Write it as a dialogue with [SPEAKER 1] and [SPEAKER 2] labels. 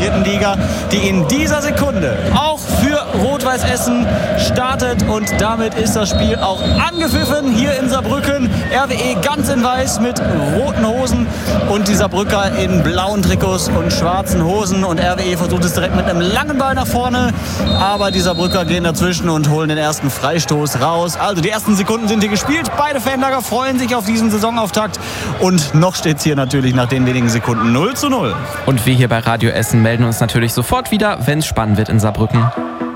[SPEAKER 1] dritten Liga, die in dieser Sekunde auch für Rot-Weiß Essen startet. Und damit ist das Spiel auch angepfiffen hier in Saarbrücken. RWE ganz in weiß mit roten Hosen und die Saarbrücker in blauen Trikots und schwarzen Hosen. Und RWE versucht es direkt mit einem langen Ball nach vorne. Aber die Saarbrücker gehen dazwischen und holen den ersten Freistoß raus. Also die ersten Sekunden sind hier gespielt. Beide Fanlager freuen sich auf diesen Saisonauftakt. Und noch steht es hier natürlich nach den wenigen Sekunden 0:0.
[SPEAKER 2] Und wir hier bei Radio Essen melden uns natürlich sofort wieder, wenn es spannend wird in Saarbrücken.